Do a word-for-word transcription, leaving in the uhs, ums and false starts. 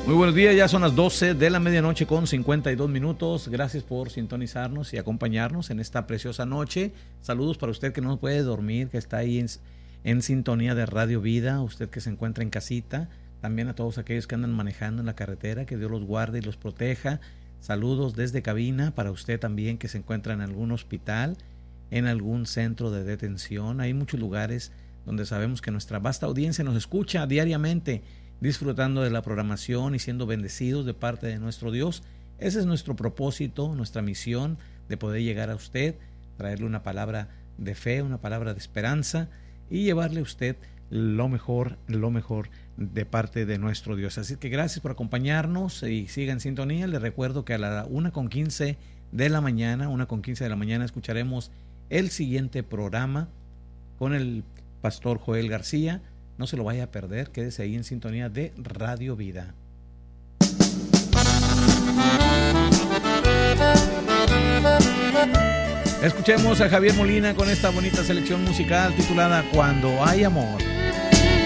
Muy buenos días, ya son las doce de la medianoche con cincuenta y dos minutos. Gracias por sintonizarnos y acompañarnos en esta preciosa noche. Saludos para usted que no puede dormir, que está ahí en, en sintonía de Radio Vida, usted que se encuentra en casita, también a todos aquellos que andan manejando en la carretera, que Dios los guarde y los proteja. Saludos desde cabina para usted también que se encuentra en algún hospital, en algún centro de detención. Hay muchos lugares donde sabemos que nuestra vasta audiencia nos escucha diariamente, disfrutando de la programación y siendo bendecidos de parte de nuestro Dios. Ese es nuestro propósito, nuestra misión, de poder llegar a usted, traerle una palabra de fe, una palabra de esperanza y llevarle a usted lo mejor, lo mejor de parte de nuestro Dios. Así que gracias por acompañarnos y siga en sintonía. Les recuerdo que a la una con quince de la mañana, una con quince de la mañana, escucharemos el siguiente programa con el pastor Joel García. No se lo vaya a perder, quédese ahí en sintonía de Radio Vida. Escuchemos a Javier Molina con esta bonita selección musical titulada Cuando hay amor.